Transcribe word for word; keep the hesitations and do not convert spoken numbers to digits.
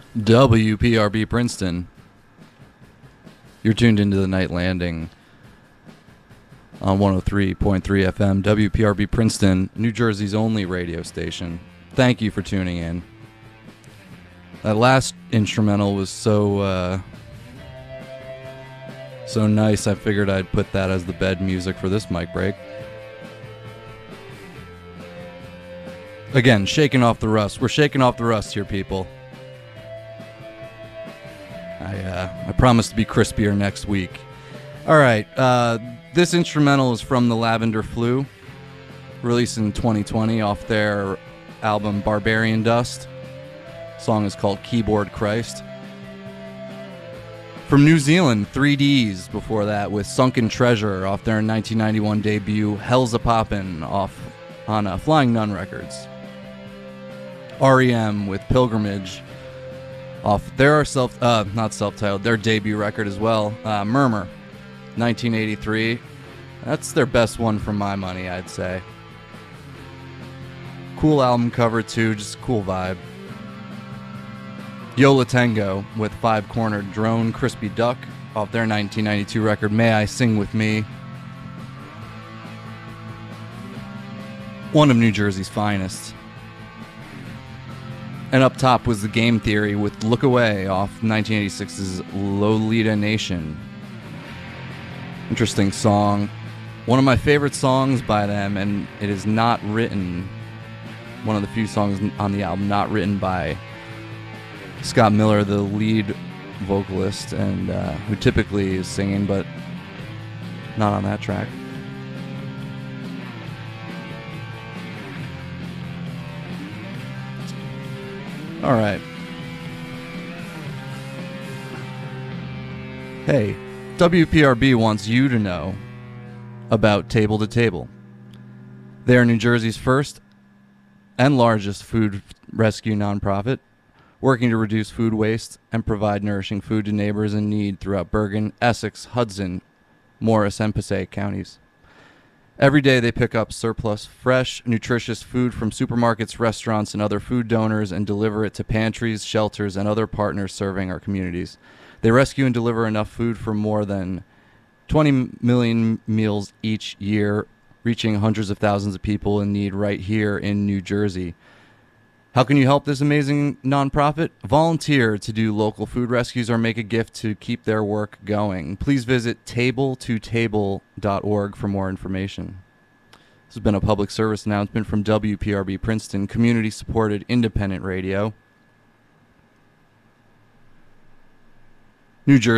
W P R B Princeton. You're tuned into the Night Landing on one oh three point three F M, W P R B Princeton, New Jersey's only radio station. Thank you for tuning in. That last instrumental was so uh, so nice, I figured I'd put that as the bed music for this mic break. Again, shaking off the rust. We're shaking off the rust here, people. I uh, I promise to be crispier next week. All right, uh, this instrumental is from the Lavender Flu, released in twenty twenty off their album Barbarian Dust. The song is called Keyboard Christ. From New Zealand, three Ds before that with Sunken Treasure off their nineteen ninety-one debut Hell's a Poppin' off on uh, Flying Nun Records. R E M with Pilgrimage off their self, uh, not self-titled, their debut record as well, uh, Murmur, nineteen eighty-three. That's their best one for my money, I'd say. Cool album cover too, just a cool vibe. Yola Tango with Five Cornered Drone, Crispy Duck off their nineteen ninety-two record May I Sing With Me. One of New Jersey's finest. And up top was the Game Theory with Look Away off nineteen eighty-six's Lolita Nation. Interesting song. One of my favorite songs by them, and it is not written, one of the few songs on the album not written by Scott Miller, the lead vocalist, and uh, who typically is singing, but not on that track. All right. Hey, W P R B wants you to know about Table to Table. They are New Jersey's first and largest food rescue nonprofit, working to reduce food waste and provide nourishing food to neighbors in need throughout Bergen, Essex, Hudson, Morris, and Passaic counties. Every day they pick up surplus, fresh, nutritious food from supermarkets, restaurants, and other food donors and deliver it to pantries, shelters, and other partners serving our communities. They rescue and deliver enough food for more than twenty million meals each year, reaching hundreds of thousands of people in need right here in New Jersey. How can you help this amazing nonprofit? Volunteer to do local food rescues or make a gift to keep their work going. Please visit table to table dot org for more information. This has been a public service announcement from W P R B Princeton, community-supported independent radio. New Jersey.